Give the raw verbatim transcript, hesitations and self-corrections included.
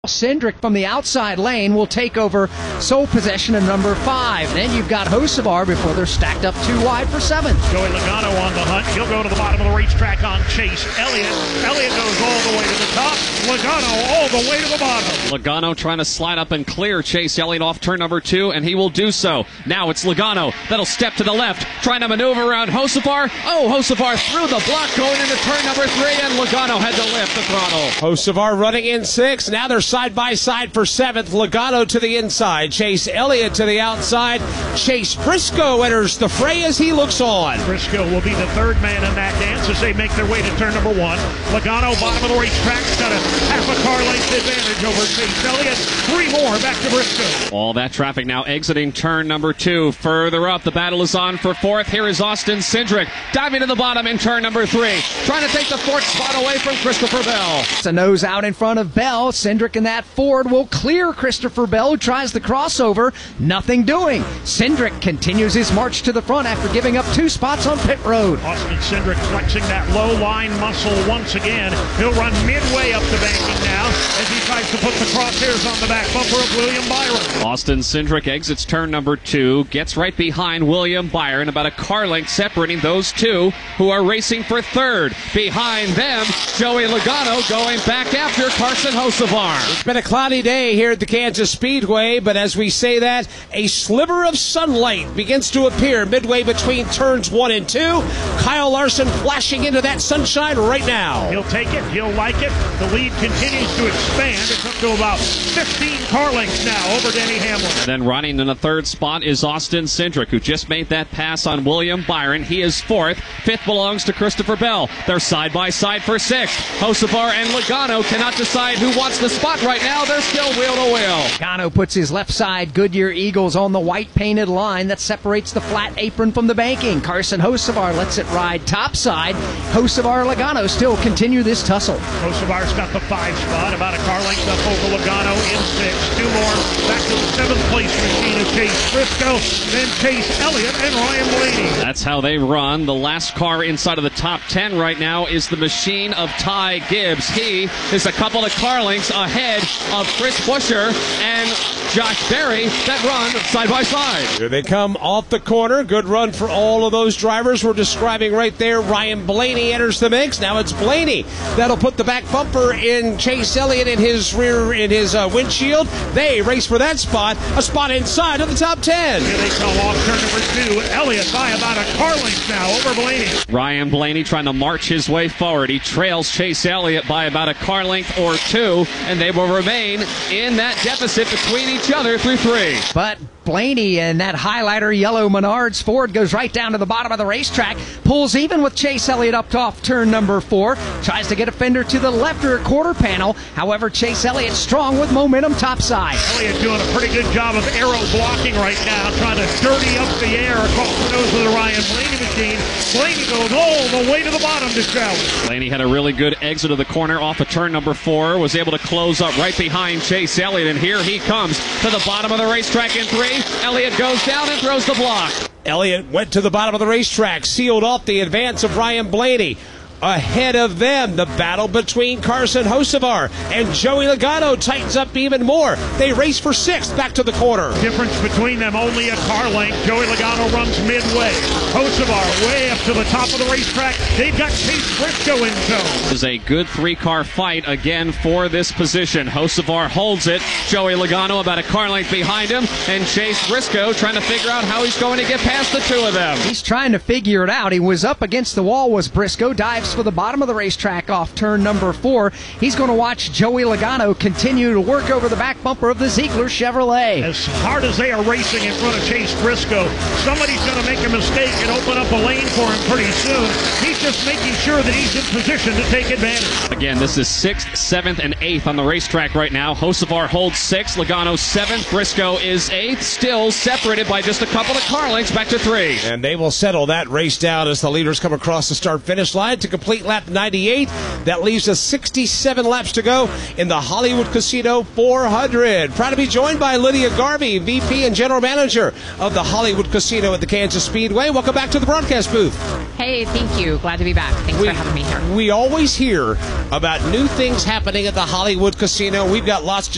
Cindric from the outside lane will take over sole possession of number five. Then you've got Hocevar before they're stacked up too wide for seventh. Joey Logano on the hunt. He'll go to the bottom of the racetrack on Chase Elliott. Elliott goes all the way to the top. Logano all the way to the bottom. Logano trying to slide up and clear Chase Elliott off turn number two, and he will do so. Now it's Logano that'll step to the left, trying to maneuver around Hocevar. Oh, Hocevar through the block going into turn number three, and Logano had to lift the throttle. Hocevar running in six. Now they're side by side for seventh. Logano to the inside. Chase Elliott to the outside. Chase Briscoe enters the fray as he looks on. Briscoe will be the third man in that dance as they make their way to turn number one. Logano, bottom of the racetrack's got a half a car length advantage over Chase Elliott. Three more back to Briscoe. All that traffic now exiting turn number two. Further up, the battle is on for fourth. Here is Austin Cindric diving to the bottom in turn number three, trying to take the fourth spot away from Christopher Bell. It's a nose out in front of Bell. Cindric in that Ford will clear Christopher Bell, who tries the crossover. Nothing doing. Cindric continues his march to the front after giving up two spots on pit road. Austin Cindric flexing that low line muscle once again. He'll run midway up the banking now as he tries to put the crosshairs on the back bumper of William Byron. Austin Cindric exits turn number two, gets right behind William Byron, about a car length separating those two who are racing for third. Behind them, Joey Logano going back after Carson Hocevar. It's been a cloudy day here at the Kansas Speedway, but as we say that, a sliver of sunlight begins to appear midway between turns one and two. Kyle Larson flashing into that sunshine right now. He'll take it. He'll like it. The lead continues to expand. It's up to about fifteen car lengths now over Denny Hamlin. And then running in the third spot is Austin Cindric, who just made that pass on William Byron. He is fourth. Fifth belongs to Christopher Bell. They're side by side for sixth. Hocevar and Logano cannot decide who wants the spot right now. They're still wheel to wheel. Logano puts his left side Goodyear Eagles on the white painted line that separates the flat apron from the banking. Carson Hocevar lets it ride topside. Hocevar Logano still continue this tussle. Hocevar's got the five spot, about a car length up over Logano in six. Two more back to the seventh place machine of Chase Briscoe, then Chase Elliott and Ryan Blaney. That's how they run. The last car inside of the top ten right now is the machine of Ty Gibbs. He is a couple of car lengths ahead of Chris Buescher and Josh Berry that run side by side. Here they come off the corner. Good run for all of those drivers we're describing right there. Ryan Blaney enters the mix. Now it's Blaney that'll put the back bumper in Chase Elliott in his rear, in his uh, windshield. They race for that spot, a spot inside of the top ten. Here they come off turn number two. Elliott by about a car length now over Blaney. Ryan Blaney trying to march his way forward. He trails Chase Elliott by about a car length or two, and they will remain in that deficit between each other through three. But Blaney and that highlighter yellow Menards Ford goes right down to the bottom of the racetrack, pulls even with Chase Elliott up off turn number four, tries to get a fender to the left rear quarter panel. However, Chase Elliott strong with momentum topside. Elliott doing a pretty good job of aero blocking right now, trying to dirty up the air across the nose of the Ryan Blaney machine. Blaney goes all the way to the bottom to challenge. Blaney had a really good exit of the corner off of turn number four, was able to close up right behind Chase Elliott, and here he comes to the bottom of the racetrack in three. Elliott goes down and throws the block. Elliott went to the bottom of the racetrack, sealed off the advance of Ryan Blaney. Ahead of them, the battle between Carson Hocevar and Joey Logano tightens up even more. They race for sixth back to the corner. Difference between them only a car length. Joey Logano runs midway. Hocevar way up to the top of the racetrack. They've got Chase Briscoe in tow. This is a good three-car fight again for this position. Hocevar holds it. Joey Logano about a car length behind him, and Chase Briscoe trying to figure out how he's going to get past the two of them. He's trying to figure it out. He was up against the wall, was Briscoe, dives for the bottom of the racetrack off turn number four. He's going to watch Joey Logano continue to work over the back bumper of the Ziegler Chevrolet. As hard as they are racing in front of Chase Briscoe, somebody's going to make a mistake and open up a lane for him pretty soon. He's just making sure that he's in position to take advantage. Again, this is sixth, seventh, and eighth on the racetrack right now. Hocevar holds sixth, Logano seventh, Briscoe is eighth, still separated by just a couple of car lengths back to three. And they will settle that race down as the leaders come across the start-finish line to complete lap ninety-eight. That leaves us sixty-seven laps to go in the Hollywood Casino four hundred. Proud to be joined by Lydia Garvey, V P and General Manager of the Hollywood Casino at the Kansas Speedway. Welcome back to the broadcast booth. Hey, thank you. Glad to be back. Thanks we, for having me here. We always hear about new things happening at the Hollywood Casino. We've got lots to